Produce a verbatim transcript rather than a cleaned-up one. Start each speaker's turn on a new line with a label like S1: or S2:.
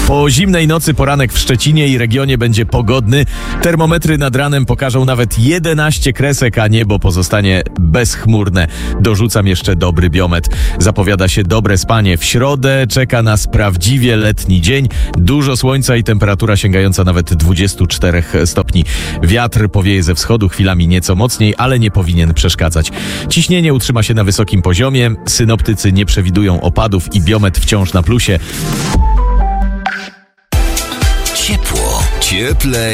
S1: Po zimnej nocy poranek w Szczecinie i regionie będzie pogodny. Termometry nad ranem pokażą nawet jedenaście kresek, a niebo pozostanie bezchmurne. Dorzucam jeszcze dobry biometr. Zapowiada się dobre spanie. W środę czeka nas prawdziwie letni dzień. Dużo słońca i temperatura sięgająca nawet dwudziestu czterech stopni. Wiatr powieje ze wschodu, chwilami nieco mocniej, ale nie powinien przeszkadzać. Ciśnienie utrzyma się na wysokim poziomie. Synoptycy nie przewidują opadów i biometr wciąż na plusie.
S2: Ciepło, cieplej.